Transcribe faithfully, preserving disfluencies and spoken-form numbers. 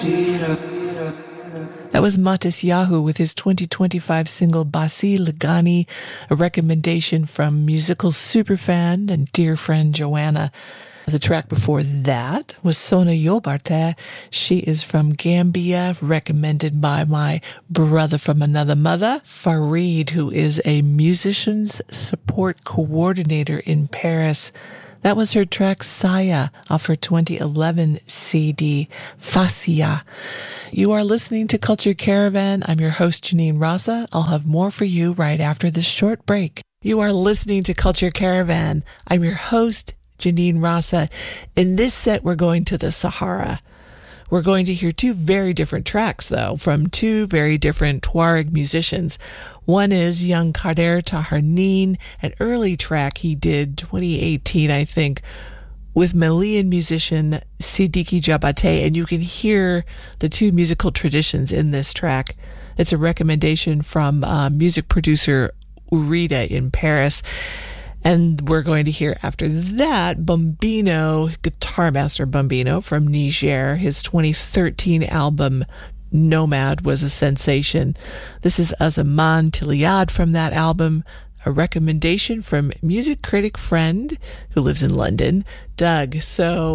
That was Matisyahu with his twenty twenty-five single Basi Legani, a recommendation from musical superfan and dear friend Joanna. The track before that was Sona Yobarte. She is from Gambia, recommended by my brother from another mother, Farid, who is a musicians support coordinator in Paris. That was her track Saya off her twenty eleven C D, Fascia. You are listening to Culture Caravan. I'm your host, Janine Rasa. I'll have more for you right after this short break. You are listening to Culture Caravan. I'm your host, Janine Rasa. In this set, we're going to the Sahara. We're going to hear two very different tracks, though, from two very different Tuareg musicians. One is young Kader Taharneen, an early track he did, twenty eighteen, I think, with Malian musician Sidiki Jabate, and you can hear the two musical traditions in this track. It's a recommendation from uh, music producer Urida in Paris. And we're going to hear after that Bombino, Guitar Master Bombino from Niger. His twenty thirteen album Nomad was a sensation. This is Azaman Tiliad from that album, a recommendation from music critic friend who lives in London, Doug. So